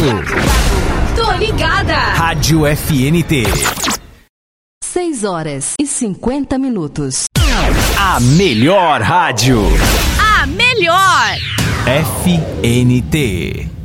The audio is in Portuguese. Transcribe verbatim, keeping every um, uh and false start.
Tô ligada. Rádio F N T. seis horas e cinquenta minutos. A melhor rádio. A melhor. F N T.